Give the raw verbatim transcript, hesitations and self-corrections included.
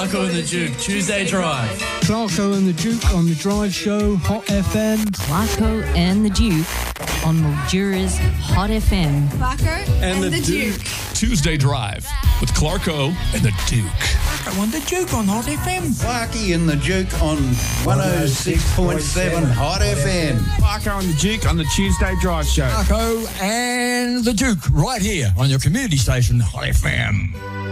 Clarko and the Duke, Tuesday Drive. Clarko and the Duke on the Drive Show, Hot F M. Clarko and the Duke on Mildura's Hot F M. Clarko and, and the, the Duke. Duke. Tuesday Drive with Clarko and the Duke. Clarko and the Duke on Hot F M. Clarky and the Duke on one oh six point seven Hot F M. Clarko and the Duke on the Tuesday Drive Show. Clarko and the Duke right here on your community station, Hot F M.